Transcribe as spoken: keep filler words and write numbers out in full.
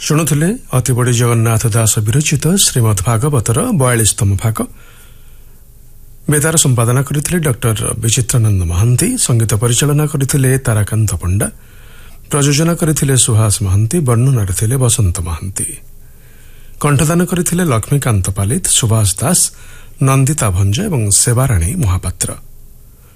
शुणुले अतिबड़ी जगन्नाथ दास विरचित श्रीमद् भागवतर बयालीसतम भाग। बेतार संपादना करथिले डॉक्टर विचित्रानंद महांती। संगीत परिचालना करथिले ताराकांत पंडा। प्रयोजना करथिले सुहास महांती। वर्णना करथिले बसंत महांती। कंठदान करथिले लक्ष्मीकांत पालित, सुभाष दास, नंदिता भंज एवं सेवाराणी महापात्र।